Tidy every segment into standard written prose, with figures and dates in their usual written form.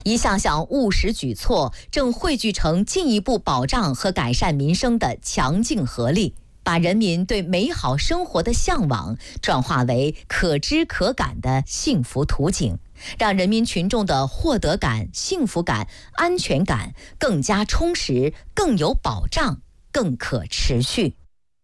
一项项务实举措正汇聚成进一步保障和改善民生的强劲合力，把人民对美好生活的向往转化为可知可感的幸福图景，让人民群众的获得感、幸福感、安全感更加充实、更有保障、更可持续。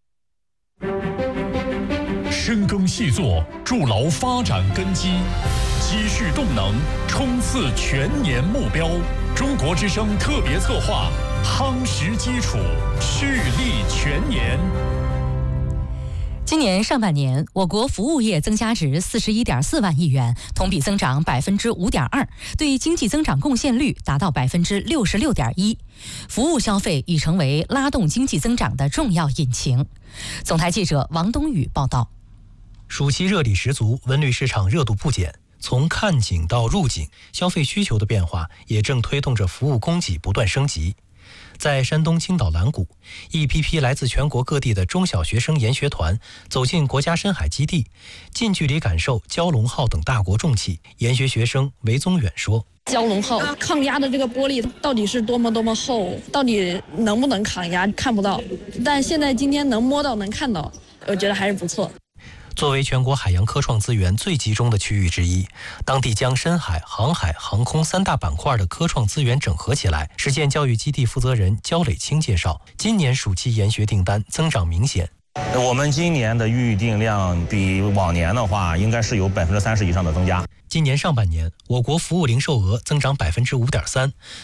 深耕细作，筑牢发展根基，积蓄动能，冲刺全年目标。中国之声特别策划，夯实基础，蓄力全年。 今年上半年，我国服务业增加值41.4万亿元，同比增长5.2%，对经济增长贡献率达到66.1%。服务消费已成为拉动经济增长的重要引擎。总台记者王东宇报道。 暑期热力十足，文旅市场热度不减。从看景到入景，消费需求的变化也正推动着服务供给不断升级。在山东青岛蓝谷，一批批来自全国各地的中小学生研学团走进国家深海基地，近距离感受蛟龙号等大国重器。研学学生韦宗远说： 蛟龙号抗压的这个玻璃到底是多么厚，到底能不能抗压看不到，但现在今天能摸到能看到，我觉得还是不错。 作为全国海洋科创资源最集中的区域之一，当地将深海、航海、航空三大板块的科创资源整合起来。实践教育基地负责人焦磊清介绍，今年暑期研学订单增长明显。 我们今年的预订量比往年的话，应该是有30%以上的增加。 今年上半年，我国服务零售额增长5.3%，